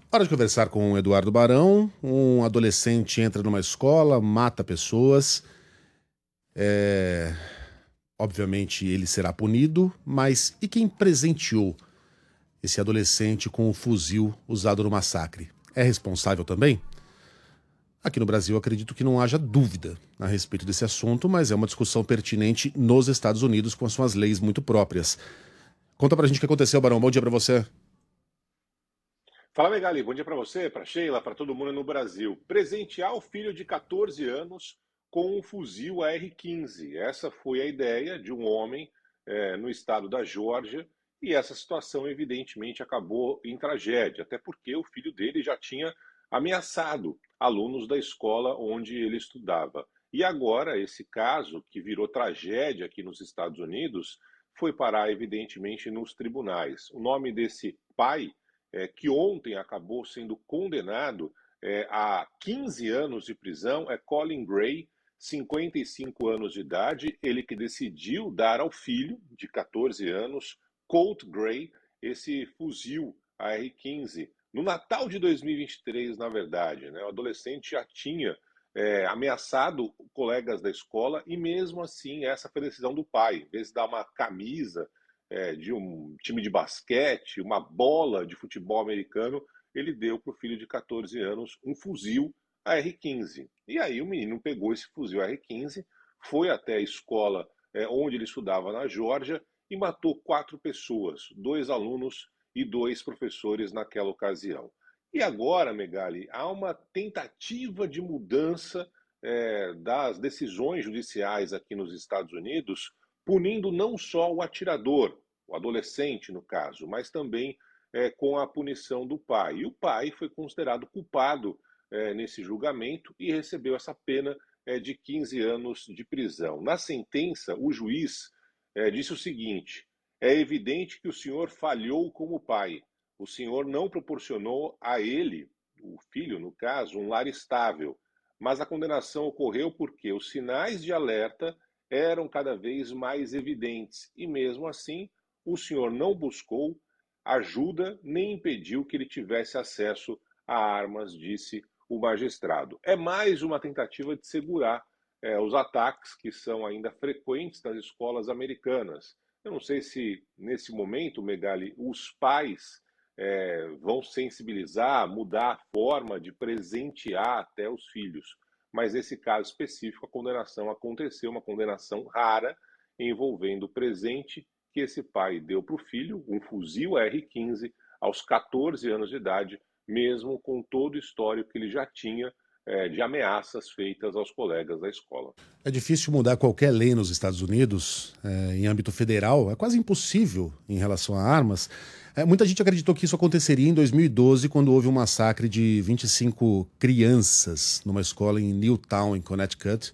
Hora de conversar com o Eduardo Barão. Um adolescente entra numa escola, mata pessoas. Obviamente ele será punido, mas e quem presenteou esse adolescente com o fuzil usado no massacre? É responsável também? Aqui no Brasil, acredito que não haja dúvida a respeito desse assunto, mas é uma discussão pertinente nos Estados Unidos com as suas leis muito próprias. Conta pra gente o que aconteceu, Barão. Bom dia pra você. Fala, Megali. Bom dia para você, para Sheila, para todo mundo no Brasil. Presentear o filho de 14 anos com um fuzil AR-15. Essa foi a ideia de um homem no estado da Geórgia, e essa situação, evidentemente, acabou em tragédia, até porque o filho dele já tinha ameaçado alunos da escola onde ele estudava. E agora, esse caso, que virou tragédia aqui nos Estados Unidos, foi parar, evidentemente, nos tribunais. O nome desse pai que ontem acabou sendo condenado a 15 anos de prisão, é Colin Gray, 55 anos de idade, ele que decidiu dar ao filho, de 14 anos, Colt Gray, esse fuzil AR-15. No Natal de 2023, na verdade, né, o adolescente já tinha ameaçado colegas da escola e mesmo assim essa foi a decisão do pai. Em vez de dar uma camisa de um time de basquete, uma bola de futebol americano, ele deu para o filho de 14 anos um fuzil AR-15. E aí o menino pegou esse fuzil AR-15, foi até a escola onde ele estudava na Geórgia e matou 4 pessoas, 2 alunos e 2 professores naquela ocasião. E agora, Megali, há uma tentativa de mudança das decisões judiciais aqui nos Estados Unidos, punindo não só o atirador, o adolescente no caso, mas também com a punição do pai. E o pai foi considerado culpado nesse julgamento e recebeu essa pena de 15 anos de prisão. Na sentença, o juiz disse o seguinte: é evidente que o senhor falhou como pai. O senhor não proporcionou a ele, o filho no caso, um lar estável. Mas a condenação ocorreu porque os sinais de alerta eram cada vez mais evidentes e, mesmo assim, o senhor não buscou ajuda nem impediu que ele tivesse acesso a armas, disse o magistrado. É mais uma tentativa de segurar os ataques que são ainda frequentes nas escolas americanas. Eu não sei se, nesse momento, Megali, os pais vão sensibilizar, mudar a forma de presentear até os filhos. Mas nesse caso específico, a condenação aconteceu, uma condenação rara, envolvendo presente que esse pai deu para o filho, um fuzil R-15, aos 14 anos de idade, mesmo com todo o histórico que ele já tinha de ameaças feitas aos colegas da escola. É difícil mudar qualquer lei nos Estados Unidos, em âmbito federal, é quase impossível em relação a armas. Muita gente acreditou que isso aconteceria em 2012, quando houve um massacre de 25 crianças numa escola em Newtown, em Connecticut,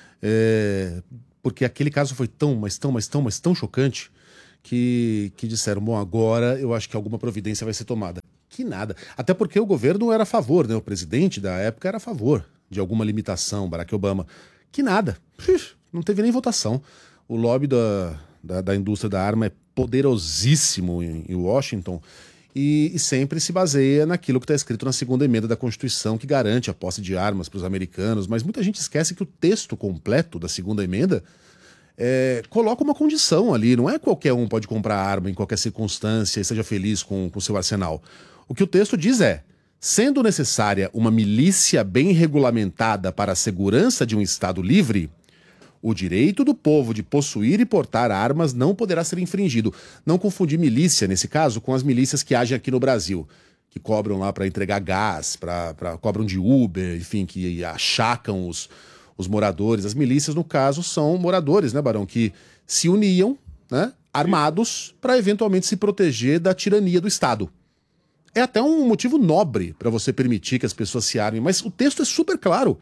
porque aquele caso foi mas tão chocante que disseram, bom, agora eu acho que alguma providência vai ser tomada. Que nada. Até porque o governo era a favor, né? O presidente da época era a favor de alguma limitação, Barack Obama. Que nada. Não teve nem votação. O lobby da indústria da arma é poderosíssimo em Washington e sempre se baseia naquilo que está escrito na segunda emenda da Constituição, que garante a posse de armas para os americanos. Mas muita gente esquece que o texto completo da segunda emenda coloca uma condição ali. Não é qualquer um pode comprar arma em qualquer circunstância e seja feliz com o seu arsenal. O que o texto diz é: sendo necessária uma milícia bem regulamentada para a segurança de um Estado livre, o direito do povo de possuir e portar armas não poderá ser infringido. Não confundir milícia, nesse caso, com as milícias que agem aqui no Brasil, que cobram lá para entregar gás, cobram de Uber, enfim, que achacam os moradores. As milícias, no caso, são moradores, né, Barão, que se uniam, né, armados, para eventualmente se proteger da tirania do Estado. É até um motivo nobre para você permitir que as pessoas se armem, mas o texto é super claro.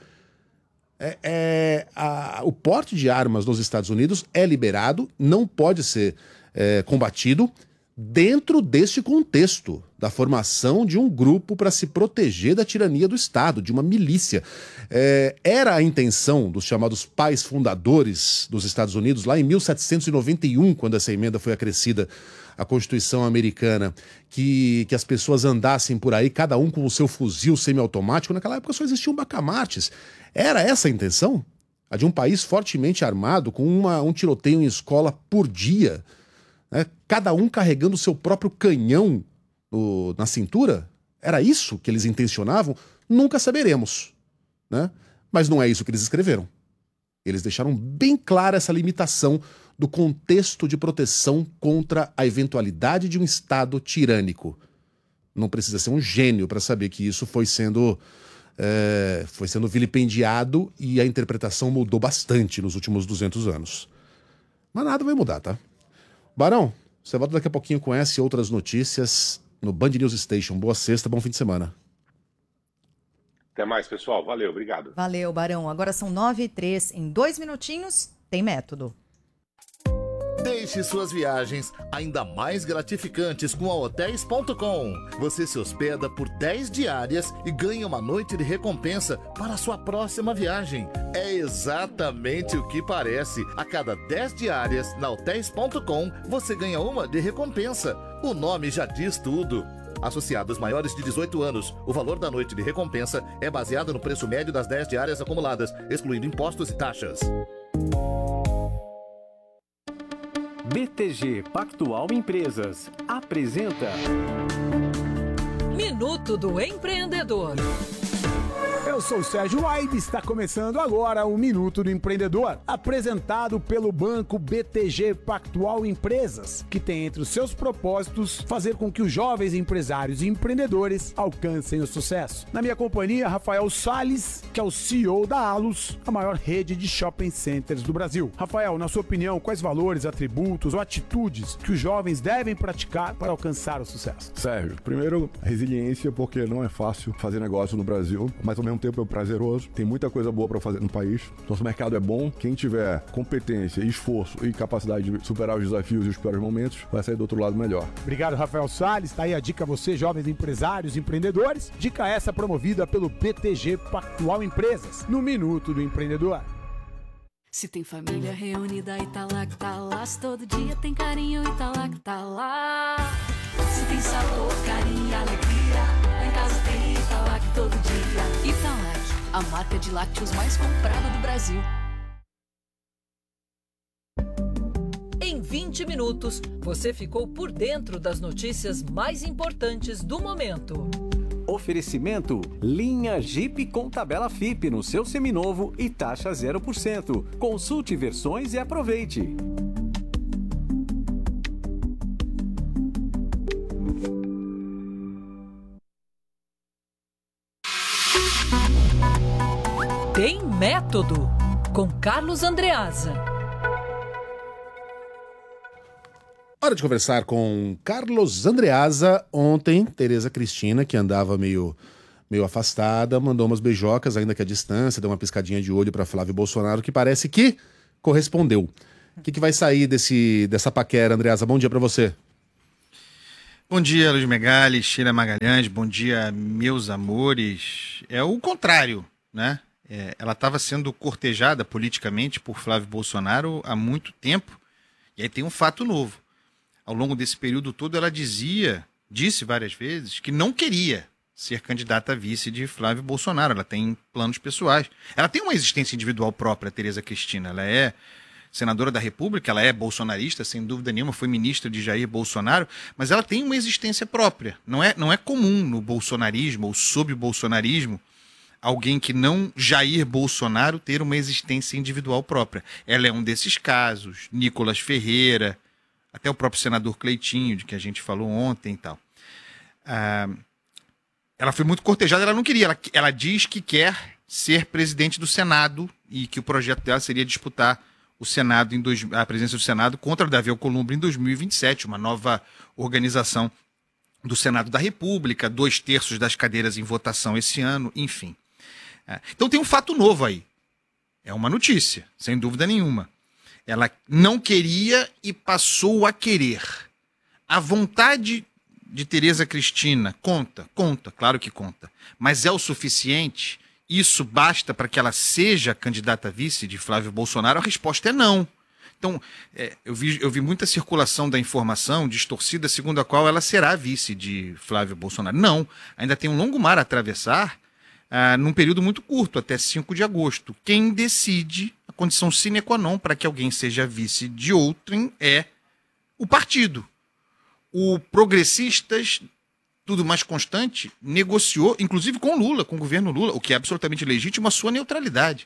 O porte de armas nos Estados Unidos é liberado, não pode ser combatido, dentro deste contexto da formação de um grupo para se proteger da tirania do Estado, de uma milícia. Era a intenção dos chamados pais fundadores dos Estados Unidos, lá em 1791, quando essa emenda foi acrescida à Constituição americana, que as pessoas andassem por aí, cada um com o seu fuzil semiautomático. Naquela época só existiam bacamartes. Era essa a intenção? A de um país fortemente armado, com um tiroteio em escola por dia, né? Cada um carregando o seu próprio canhão na cintura? Era isso que eles intencionavam? Nunca saberemos, né? Mas não é isso que eles escreveram. Eles deixaram bem clara essa limitação do contexto de proteção contra a eventualidade de um Estado tirânico. Não precisa ser um gênio para saber que isso foi sendo vilipendiado e a interpretação mudou bastante nos últimos 200 anos. Mas nada vai mudar, tá? Barão, você volta daqui a pouquinho com essa e outras notícias no Band News Station. Boa sexta, bom fim de semana. Até mais, pessoal. Valeu, obrigado. Valeu, Barão. Agora são 9h03. Em 2 minutinhos, tem método. Deixe suas viagens ainda mais gratificantes com a Hotels.com. Você se hospeda por 10 diárias e ganha uma noite de recompensa para a sua próxima viagem. É exatamente o que parece. A cada 10 diárias na Hotels.com, você ganha uma de recompensa. O nome já diz tudo. Associados maiores de 18 anos, o valor da noite de recompensa é baseado no preço médio das 10 diárias acumuladas, excluindo impostos e taxas. BTG Pactual Empresas apresenta Minuto do Empreendedor. Eu sou o Sérgio Aide, está começando agora o Minuto do Empreendedor, apresentado pelo banco BTG Pactual Empresas, que tem entre os seus propósitos fazer com que os jovens empresários e empreendedores alcancem o sucesso. Na minha companhia, Rafael Salles, que é o CEO da Allos, a maior rede de shopping centers do Brasil. Rafael, na sua opinião, quais valores, atributos ou atitudes que os jovens devem praticar para alcançar o sucesso? Sérgio, primeiro, resiliência, porque não é fácil fazer negócio no Brasil, mas ao mesmo tempo é prazeroso, tem muita coisa boa para fazer no país. Nosso mercado é bom, quem tiver competência, esforço e capacidade de superar os desafios e os piores momentos, vai sair do outro lado melhor. Obrigado, Rafael Salles. Tá aí a dica a você, jovens empresários e empreendedores. Dica essa promovida pelo BTG Pactual Empresas, no Minuto do Empreendedor. Se tem família reunida e tá lá que tá lá, se todo dia tem carinho e tá lá que tá lá. Se tem sabor, carinho e alegria, lá em casa tem Italac todo dia. Italac, a marca de lácteos mais comprada do Brasil. Em 20 minutos, você ficou por dentro das notícias mais importantes do momento. Oferecimento linha Jeep com tabela FIP no seu seminovo e taxa 0%. Consulte versões e aproveite. Tem método com Carlos Andreasa. Hora de conversar com Carlos Andreasa. Ontem, Tereza Cristina, que andava meio afastada, mandou umas beijocas, ainda que à distância, deu uma piscadinha de olho para Flávio Bolsonaro, que parece que correspondeu. O que vai sair dessa paquera, Andreasa? Bom dia para você. Bom dia, Luiz Megali, Sheila Magalhães, bom dia, meus amores. É o contrário, né? Ela estava sendo cortejada politicamente por Flávio Bolsonaro há muito tempo, e aí tem um fato novo. Ao longo desse período todo, ela disse várias vezes que não queria ser candidata a vice de Flávio Bolsonaro. Ela tem planos pessoais. Ela tem uma existência individual própria, Tereza Cristina. Ela é senadora da República, ela é bolsonarista, sem dúvida nenhuma, foi ministra de Jair Bolsonaro, mas ela tem uma existência própria. Não é comum no bolsonarismo ou sob o bolsonarismo alguém que não Jair Bolsonaro ter uma existência individual própria. Ela é um desses casos. Nicolas Ferreira, até o próprio senador Cleitinho, de que a gente falou ontem e tal. Ela foi muito cortejada, ela não queria. Ela diz que quer ser presidente do Senado e que o projeto dela seria disputar o Senado a presidência do Senado contra Davi Alcolumbre em 2027, uma nova organização do Senado da República, 2/3 das cadeiras em votação esse ano, enfim. Então tem um fato novo aí. É uma notícia, sem dúvida nenhuma. Ela não queria e passou a querer. A vontade de Tereza Cristina conta, claro que conta. Mas é o suficiente? Isso basta para que ela seja candidata a vice de Flávio Bolsonaro? A resposta é não. Então, eu vi muita circulação da informação distorcida, segundo a qual ela será vice de Flávio Bolsonaro. Não, ainda tem um longo mar a atravessar num período muito curto, até 5 de agosto. Quem decide, a condição sine qua non para que alguém seja vice de outrem é o partido. O Progressistas, tudo mais constante, negociou, inclusive com Lula, com o governo Lula, o que é absolutamente legítimo, a sua neutralidade.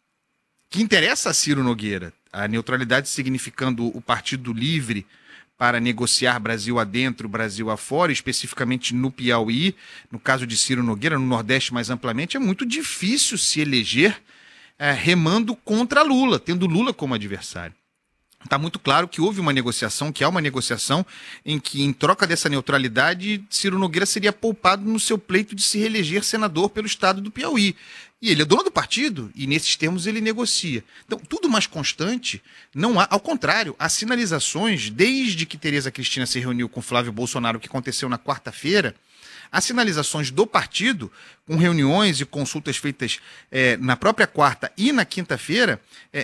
Que interessa a Ciro Nogueira. A neutralidade significando o Partido Livre para negociar Brasil adentro, Brasil afora, especificamente no Piauí, no caso de Ciro Nogueira, no Nordeste mais amplamente, é muito difícil se eleger remando contra Lula, tendo Lula como adversário. Está muito claro que houve uma negociação, que há uma negociação em que, em troca dessa neutralidade, Ciro Nogueira seria poupado no seu pleito de se reeleger senador pelo estado do Piauí. E ele é dono do partido, e nesses termos ele negocia. Então, tudo mais constante, não há, ao contrário, há sinalizações, desde que Tereza Cristina se reuniu com Flávio Bolsonaro, o que aconteceu na quarta-feira, há sinalizações do partido, com reuniões e consultas feitas na própria quarta e na quinta-feira,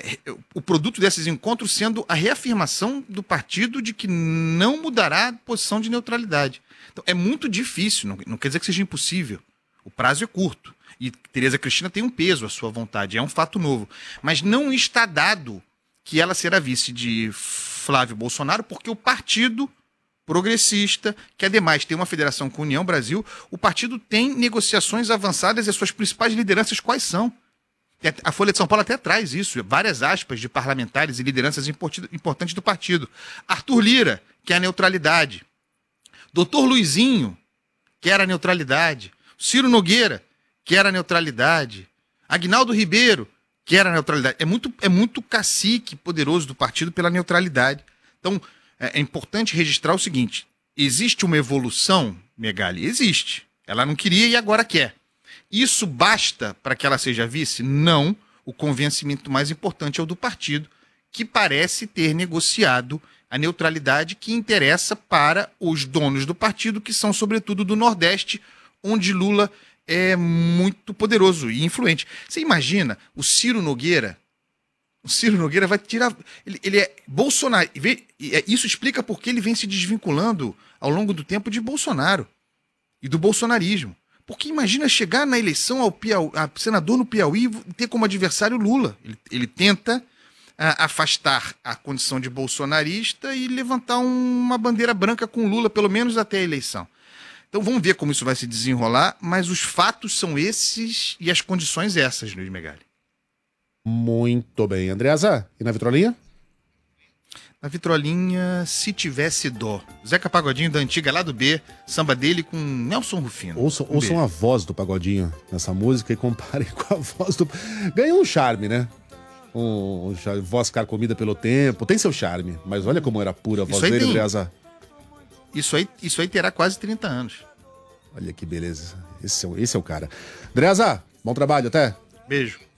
o produto desses encontros sendo a reafirmação do partido de que não mudará a posição de neutralidade. Então, é muito difícil, não quer dizer que seja impossível. O prazo é curto. E Tereza Cristina tem um peso à sua vontade, é um fato novo. Mas não está dado que ela será vice de Flávio Bolsonaro, porque o partido progressista, que ademais tem uma federação com a União Brasil, o partido tem negociações avançadas e as suas principais lideranças quais são? A Folha de São Paulo até traz isso, várias aspas de parlamentares e lideranças importantes do partido. Arthur Lira, que é a neutralidade. Doutor Luizinho, que era a neutralidade. Ciro Nogueira, que era a neutralidade. Aguinaldo Ribeiro, que era a neutralidade. É muito cacique poderoso do partido pela neutralidade. Então, é importante registrar o seguinte: existe uma evolução, Megali? Existe. Ela não queria e agora quer. Isso basta para que ela seja vice? Não. O convencimento mais importante é o do partido, que parece ter negociado a neutralidade que interessa para os donos do partido, que são sobretudo do Nordeste, onde Lula é muito poderoso e influente. Você imagina o Ciro Nogueira? O Ciro Nogueira vai tirar... Ele é Bolsonaro. Isso explica porque ele vem se desvinculando ao longo do tempo de Bolsonaro e do bolsonarismo. Porque imagina chegar na eleição a senador no Piauí e ter como adversário Lula. Ele tenta afastar a condição de bolsonarista e levantar uma bandeira branca com Lula, pelo menos até a eleição. Então vamos ver como isso vai se desenrolar, mas os fatos são esses e as condições essas, Luiz Megali. Muito bem. Andreasa, e na vitrolinha? Na vitrolinha, Se Tivesse Dó. Zeca Pagodinho da antiga lá do B, samba dele com Nelson Rufino. Ouçam a voz do Pagodinho nessa música e comparem com a voz do... Ganha um charme, né? Voz carcomida pelo tempo. Tem seu charme, mas olha como era pura a voz dele, Andreasa. Isso aí terá quase 30 anos. Olha que beleza. Esse é o cara. Andreasa, bom trabalho, até. Beijo.